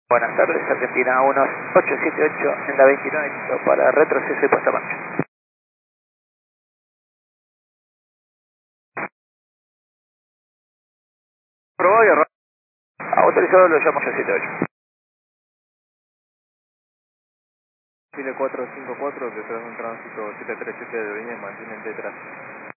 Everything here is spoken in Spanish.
Buenas tardes, Argentina 1878 en la 29 para retroceso y puesta en marcha. Probó y error. Autorizado, lo llamo 878. Chile 454, detrás de un tránsito 737 de línea, mantienen detrás.